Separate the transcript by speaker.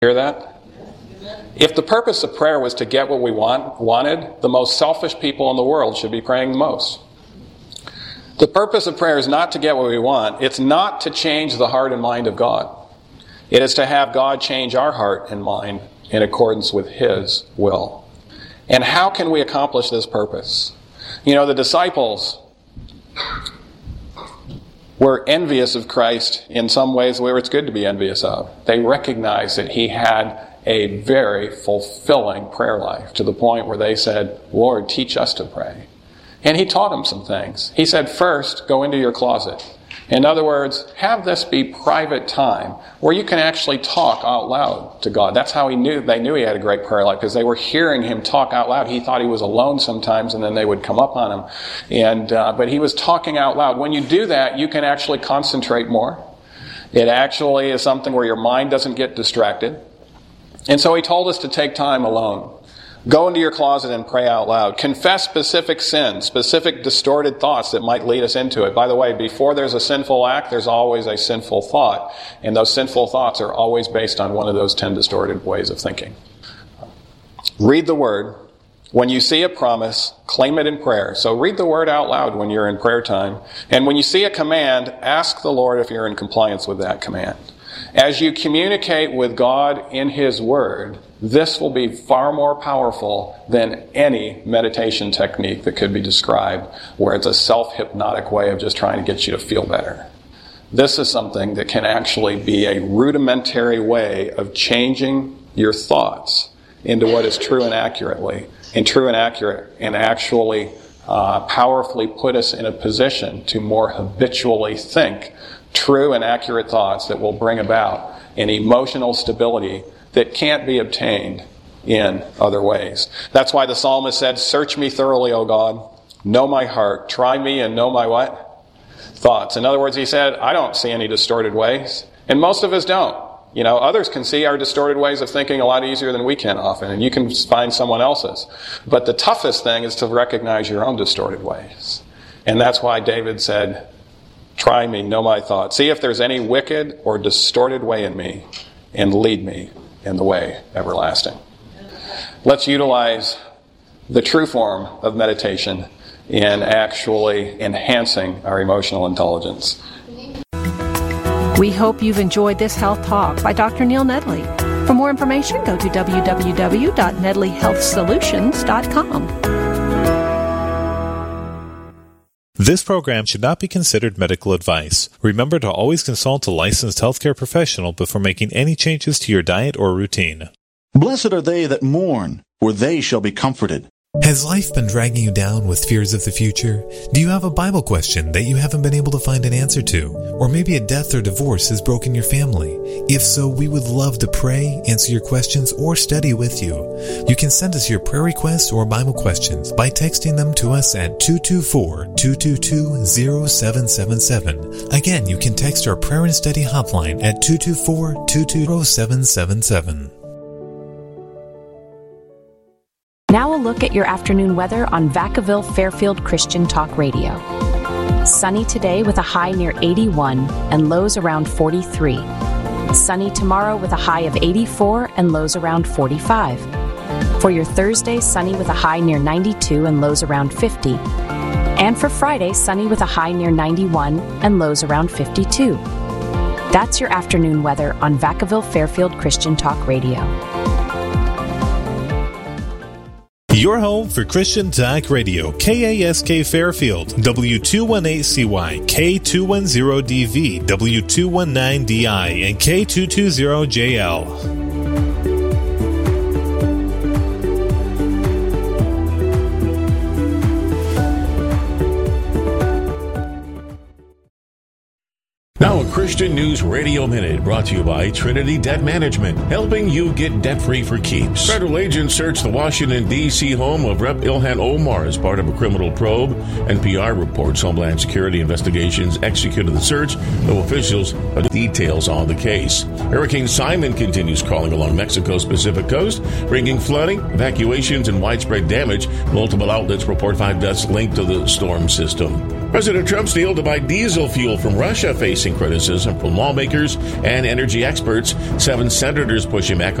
Speaker 1: Hear that? If the purpose of prayer was to get what we wanted, the most selfish people in the world should be praying the most. The purpose of prayer is not to get what we want. It's not to change the heart and mind of God. It is to have God change our heart and mind in accordance with His will. And how can we accomplish this purpose? You know, the disciples were envious of Christ in some ways where it's good to be envious of. They recognized that He had a very fulfilling prayer life to the point where they said, Lord, teach us to pray. And He taught them some things. He said, first, go into your closet. In other words, have this be private time where you can actually talk out loud to God. That's how they knew He had a great prayer life, because they were hearing Him talk out loud. He thought He was alone sometimes, and then they would come up on Him. But He was talking out loud. When you do that, you can actually concentrate more. It actually is something where your mind doesn't get distracted. And so He told us to take time alone. Go into your closet and pray out loud. Confess specific sins, specific distorted thoughts that might lead us into it. By the way, before there's a sinful act, there's always a sinful thought. And those sinful thoughts are always based on one of those 10 distorted ways of thinking. Read the Word. When you see a promise, claim it in prayer. So read the Word out loud when you're in prayer time. And when you see a command, ask the Lord if you're in compliance with that command. As you communicate with God in His Word, this will be far more powerful than any meditation technique that could be described, where it's a self-hypnotic way of just trying to get you to feel better. This is something that can actually be a rudimentary way of changing your thoughts into what is true and accurate, and actually powerfully put us in a position to more habitually think true and accurate thoughts that will bring about an emotional stability that can't be obtained in other ways. That's why the psalmist said, search me thoroughly, O God, know my heart, try me and know my what? Thoughts. In other words, he said, I don't see any distorted ways, and most of us don't. You know, others can see our distorted ways of thinking a lot easier than we can often, and you can find someone else's. But the toughest thing is to recognize your own distorted ways. And that's why David said, try me, know my thoughts. See if there's any wicked or distorted way in me, and lead me in the way everlasting. Let's utilize the true form of meditation in actually enhancing our emotional intelligence.
Speaker 2: We hope you've enjoyed this health talk by Dr. Neil Nedley. For more information, go to www.nedleyhealthsolutions.com.
Speaker 3: This program should not be considered medical advice. Remember to always consult a licensed healthcare professional before making any changes to your diet or routine.
Speaker 4: Blessed are they that mourn, for they shall be comforted.
Speaker 5: Has life been dragging you down with fears of the future? Do you have a Bible question that you haven't been able to find an answer to? Or maybe a death or divorce has broken your family? If so, we would love to pray, answer your questions, or study with you. You can send us your prayer requests or Bible questions by texting them to us at 224-222-0777. Again, you can text our prayer and study hotline at 224-220-0777.
Speaker 6: Now a look at your afternoon weather on Vacaville Fairfield Christian Talk Radio. Sunny today with a high near 81 and lows around 43. Sunny tomorrow with a high of 84 and lows around 45. For your Thursday, sunny with a high near 92 and lows around 50. And for Friday, sunny with a high near 91 and lows around 52. That's your afternoon weather on Vacaville Fairfield Christian Talk Radio.
Speaker 3: Your home for Christian Talk Radio, KASK Fairfield, W218CY, K210DV, W219DI, and K220JL.
Speaker 7: Now a Christian News Radio Minute brought to you by Trinity Debt Management, helping you get debt-free for keeps. Federal agents searched the Washington, D.C. home of Rep. Ilhan Omar as part of a criminal probe. NPR reports Homeland Security investigations executed the search, though officials have details on the case. Hurricane Simon continues crawling along Mexico's Pacific coast, bringing flooding, evacuations, and widespread damage. Multiple outlets report 5 deaths linked to the storm system. President Trump's deal to buy diesel fuel from Russia facing criticism from lawmakers and energy experts. 7 senators pushing back